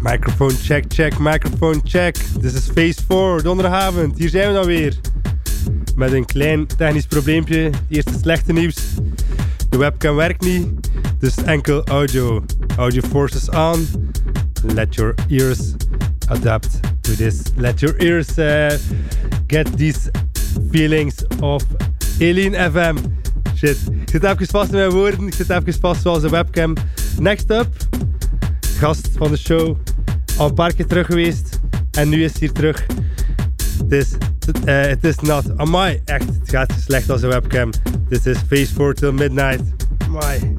Microphone check, microphone check. Dit is Phase 4, donderdagavond. Hier zijn we dan weer. Met een klein technisch probleempje. Het eerste slechte nieuws. De webcam werkt niet. Dus enkel audio. Audio forces on. Let your ears adapt to this. Let your ears get these feelings of Alien FM. Shit. Ik zit even vast in mijn woorden. Ik zit even vast zoals de webcam. Next up. Gast van de show. Al een paar keer terug geweest. En nu is hij hier terug. Het is nat. Amai, echt. Het gaat zo slecht als een webcam. Dit is Phase 4 till midnight. Amai.